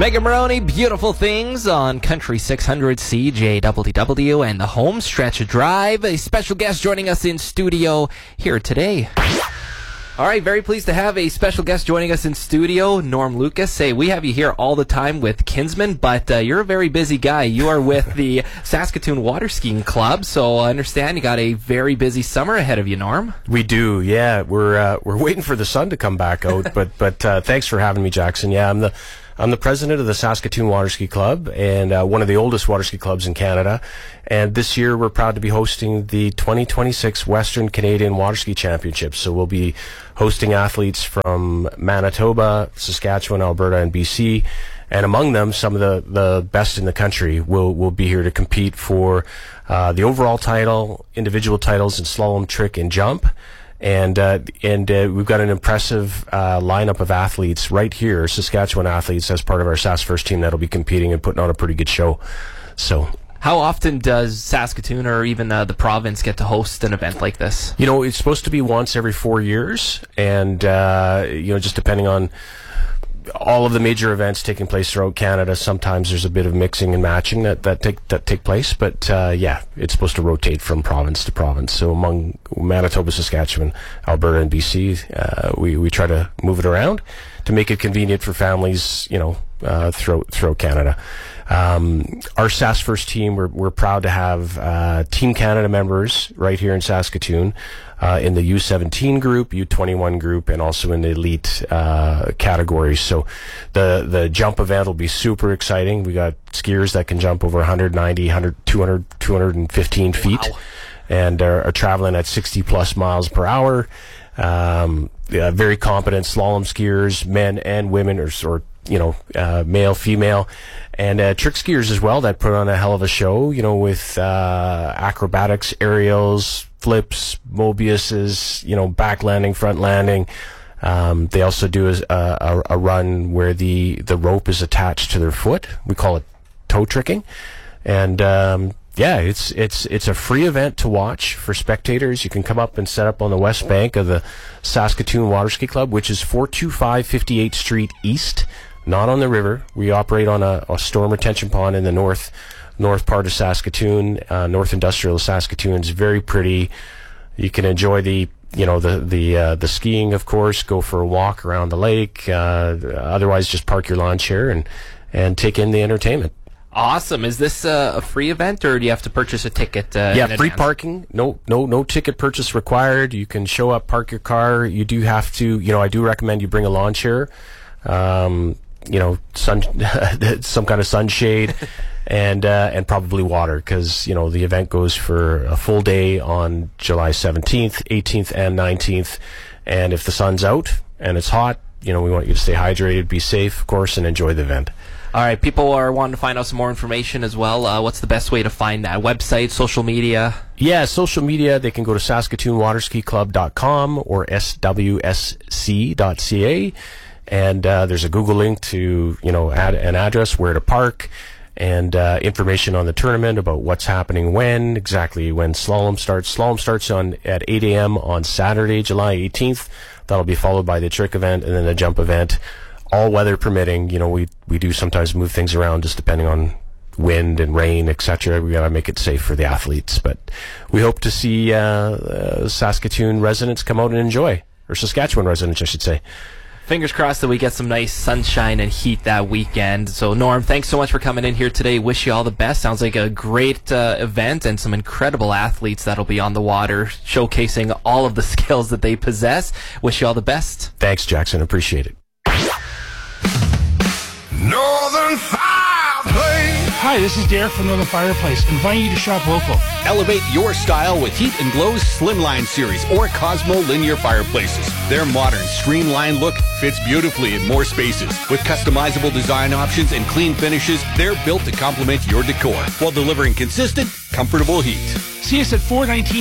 Megan Maroney, Beautiful Things on Country 600 CJWW and the home stretch drive. A special guest joining us in studio here today. All right, very pleased to have a special guest joining us in studio, Norm Lucas. Hey, we have you here all the time with Kinsman, but you're a very busy guy. You are with the Saskatoon Water Skiing Club, so I understand you got a very busy summer ahead of you, Norm. We do, yeah. We're waiting for the sun to come back out, but thanks for having me, Jackson. Yeah, I'm the president of the Saskatoon Water Ski Club and one of the oldest water ski clubs in Canada. And this year we're proud to be hosting the 2026 Western Canadian Water Ski Championships. So we'll be hosting athletes from Manitoba, Saskatchewan, Alberta, and BC. And among them, some of the best in the country will be here to compete for the overall title, individual titles in slalom, trick, and jump. And we've got an impressive lineup of athletes right here, Saskatchewan athletes, as part of our SAS First team that'll be competing and putting on a pretty good show. So, how often does Saskatoon or even the province get to host an event like this? You know, it's supposed to be once every 4 years, and just depending on all of the major events taking place throughout Canada, sometimes there's a bit of mixing and matching that take place. But it's supposed to rotate from province to province. So among Manitoba, Saskatchewan, Alberta, and BC, we try to move it around to make it convenient for families, throughout Canada. Our SAS First team, we're proud to have Team Canada members right here in Saskatoon in the U17 group, U21 group, and also in the elite categories. So the jump event will be super exciting. We got skiers that can jump over 190, 100, 200, 215 feet. Wow. And are traveling at 60 plus miles per hour. Very competent slalom skiers, men and women, or male, female, and trick skiers as well that put on a hell of a show, with acrobatics, aerials, flips, Mobiuses, back landing, front landing. They also do a run where the rope is attached to their foot. We call it toe tricking. And it's a free event to watch for spectators. You can come up and set up on the west bank of the Saskatoon Water Ski Club, which is 425 58th Street East, not on the river. We operate on a storm retention pond in the north part of Saskatoon. North Industrial Saskatoon is very pretty. You can enjoy the skiing, of course, go for a walk around the lake. Otherwise, just park your lawn chair and take in the entertainment. Awesome. Is this a free event, or do you have to purchase a ticket? Free parking. No ticket purchase required. You can show up, park your car. You do have to. I do recommend you bring a lawn chair. Some kind of sunshade, and probably water, because the event goes for a full day on July 17th, 18th, and 19th. And if the sun's out and it's hot, we want you to stay hydrated, be safe, of course, and enjoy the event. All right, people are wanting to find out some more information as well. What's the best way to find that? Website, social media? Yeah, social media. They can go to SaskatoonWaterSkiClub.com or swsc.ca. And there's a Google link to, add an address, where to park, and information on the tournament about what's happening when, exactly when slalom starts. Slalom starts at 8 a.m. on Saturday, July 18th. That'll be followed by the trick event and then the jump event. All weather permitting. We do sometimes move things around just depending on wind and rain, etc. We got to make it safe for the athletes. But we hope to see Saskatoon residents come out and enjoy, or Saskatchewan residents, I should say. Fingers crossed that we get some nice sunshine and heat that weekend. So, Norm, thanks so much for coming in here today. Wish you all the best. Sounds like a great event and some incredible athletes that'll be on the water, showcasing all of the skills that they possess. Wish you all the best. Thanks, Jackson. Appreciate it. Northern Fireplace. Hi, this is Derek from Northern Fireplace, inviting you to shop local. Elevate your style with Heat and Glow's Slimline series or Cosmo linear fireplaces. Their modern, streamlined look fits beautifully in more spaces. With customizable design options and clean finishes, they're built to complement your decor while delivering consistent, comfortable heat. See us at 419